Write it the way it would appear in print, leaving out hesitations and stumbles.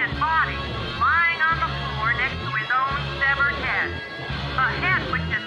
his body, lying on the floor next to his own severed head. A head which is